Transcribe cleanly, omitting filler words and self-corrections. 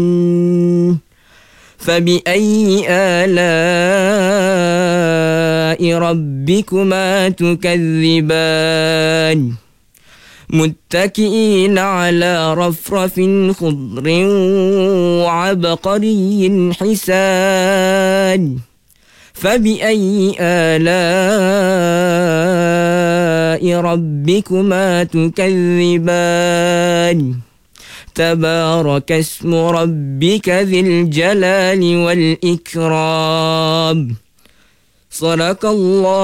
فبأي آلاء ربكما تكذبان متكئين على رفرف خضر وعبقري حسان فبأي آلاء ربكما تكذبان تبارك اسم ربك ذي الجلال والإكرام صدق الله